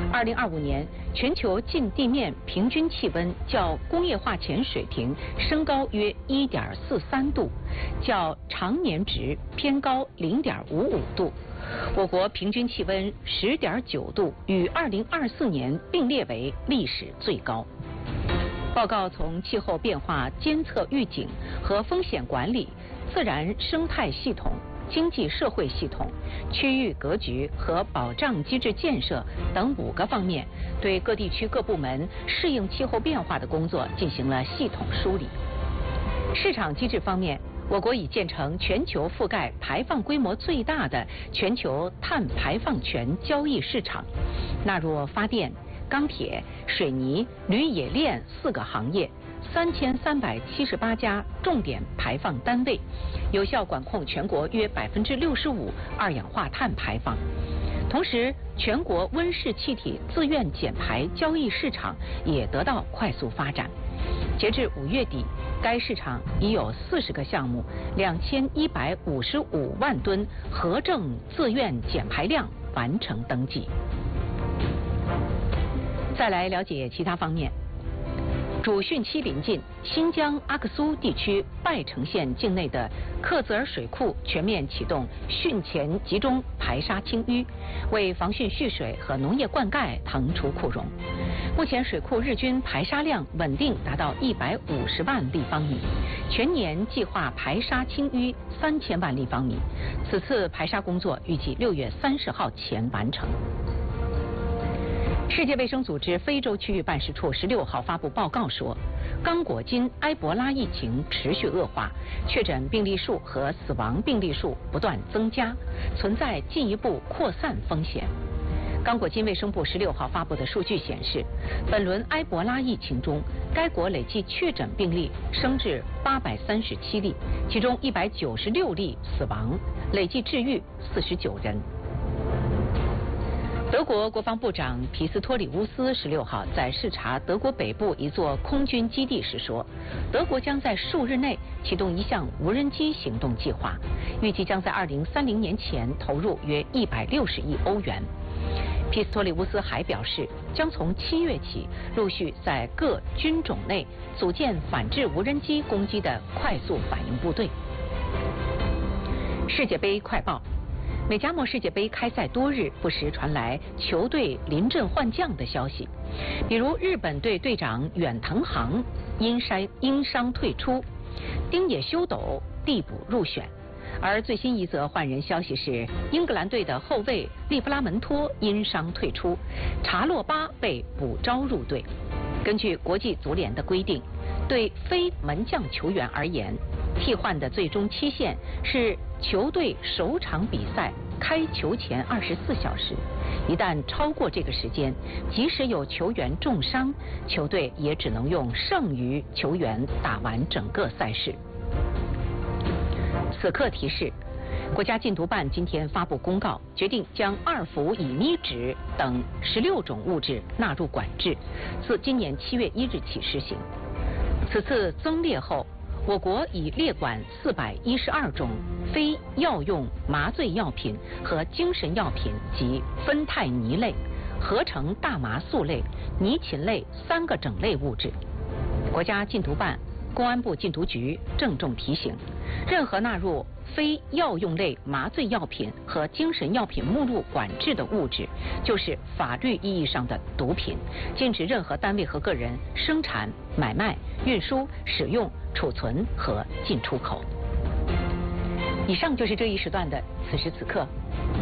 2025年，全球近地面平均气温较工业化前水平升高约1.43度，较常年值偏高0.55度。我国平均气温10.9度，与2024年并列为历史最高。报告从气候变化监测预警和风险管理、自然生态系统、经济社会系统、区域格局和保障机制建设等5个方面，对各地区各部门适应气候变化的工作进行了系统梳理。市场机制方面，我国已建成全球覆盖排放规模最大的全球碳排放权交易市场，纳入发电、钢铁、水泥、铝冶炼4个行业，3378家重点排放单位，有效管控全国约65%二氧化碳排放。同时，全国温室气体自愿减排交易市场也得到快速发展。截至5月底，该市场已有40个项目，2155万吨核证自愿减排量完成登记。再来了解其他方面。主汛期临近，新疆阿克苏地区拜城县境内的克孜尔水库全面启动汛前集中排沙清淤，为防汛蓄水和农业灌溉腾出库容。目前水库日均排沙量稳定达到150万立方米，全年计划排沙清淤3000万立方米。此次排沙工作预计6月30号前完成。世界卫生组织非洲区域办事处16号发布报告说，刚果金埃博拉疫情持续恶化，确诊病例数和死亡病例数不断增加，存在进一步扩散风险。刚果金卫生部16号发布的数据显示，本轮埃博拉疫情中，该国累计确诊病例升至837例，其中196例死亡，累计治愈49人。德国国防部长皮斯托里乌斯16号在视察德国北部一座空军基地时说，德国将在数日内启动一项无人机行动计划，预计将在2030年前投入约160亿欧元。皮斯托里乌斯还表示，将从7月起陆续在各军种内组建反制无人机攻击的快速反应部队。世界杯快报。美加墨世界杯开赛多日，不时传来球队临阵换将的消息，比如日本队队长远藤航因伤退出，丁野修斗递补入选。而最新一则换人消息是，英格兰队的后卫利弗拉门托因伤退出，查洛巴被补招入队。根据国际足联的规定，对非门将球员而言，替换的最终期限是球队首场比赛开球前24小时，一旦超过这个时间，即使有球员重伤，球队也只能用剩余球员打完整个赛事。此刻提示，国家禁毒办今天发布公告，决定将2氟乙醚酯等16种物质纳入管制，自今年7月1日起施行。此次增列后，我国已列管412种非药用麻醉药品和精神药品及酚酞尼类、合成大麻素类、尼嗪类3个整类物质。国家禁毒办、公安部禁毒局郑重提醒，任何纳入非药用类麻醉药品和精神药品目录管制的物质，就是法律意义上的毒品，禁止任何单位和个人生产、买卖、运输、使用、储存和进出口。以上就是这一时段的此时此刻。